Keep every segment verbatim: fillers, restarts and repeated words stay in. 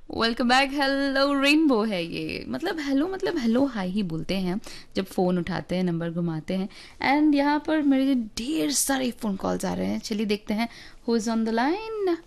Welcome back. Hello rainbow है ये, मतलब हेलो मतलब हेलो हाय ही बोलते हैं जब फ़ोन उठाते हैं, नंबर घुमाते हैं। एंड यहाँ पर मेरे ढेर सारे फ़ोन कॉल्स आ रहे हैं, चलिए देखते हैं who is on the line.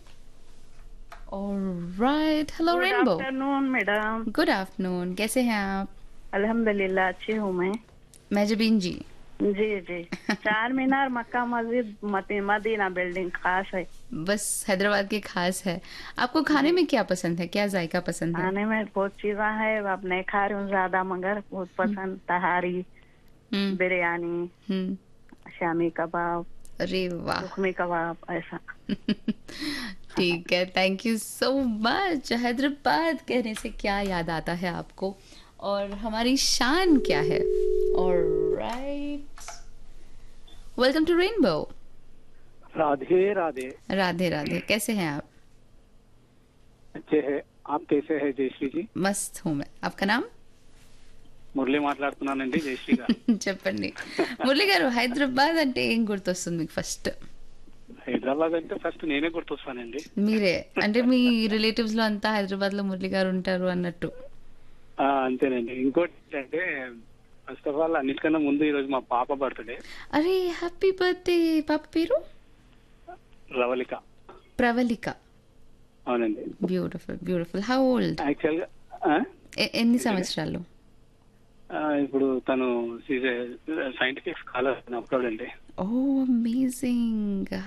Alright, hello good rainbow. Afternoon madam. Good afternoon, कैसे हैं आप? अल्हम्दुलिल्लाह अच्छी हूँ मैं। मैं जबीन जी। जी जी। चार मीनार, मक्का मस्जिद, मती- मदीना बिल्डिंग खास है। बस हैदराबाद के खास है। आपको खाने जी। में क्या पसंद है, क्या जायका पसंद है? खाने में बहुत चीज़ें हैं, अब नहीं खा रही हूँ ज्यादा, मगर बहुत पसंद तहारी, हम्म। बिरयानी, हम्म। शामी कबाब, अरे वाह। रुखमी कबाब, ऐसा। ठीक है, thank you so much. Hyderabad कहने से क्या याद आता है आपको, और हमारी शान क्या है? Alright, welcome to rainbow. Radhe Radhe. Radhe Radhe, कैसे हैं आप? अच्छे है। आप कैसे है जयश्री जी? मस्त हूँ मैं। आपका नाम? మురళి మాట్లాడుతున్నానండి జయశ్రీ గారు. చెప్పండి. మురళి గారు, హైదరాబాద్ అంటే ఏం గుర్తొస్తుంది మీకు ఫస్ట్? హైదరాబాద్ అంటే ఫస్ట్ నేనే గుర్తొస్తానండి. మీరే అంటే మీ రిలేటివ్స్ లో అంతా హైదరాబాద్ లో మురళి గారు ఉంటారు అన్నట్టు. ఆ, అంతేనండి. ఇంకోటి ఏంటంటే ఫస్ట్ ఆఫ్ ఆల్ అన్నిటికన్నా ముందు ఈ రోజు మా పాప బర్త్డే. అరే హ్యాపీ బర్త్డే. పాప పేరు? రవళిక. ప్రవళిక. అవునండి. Beautiful beautiful. How old? Actual గా ఆ, ఎన్ని ఏంటండి? సంవత్సరాలు? ఆ, ఇప్పుడు తను సైంటిఫిక్ స్కాలర్ అప్లోడ్ అండి. ఓ అమేజింగ్.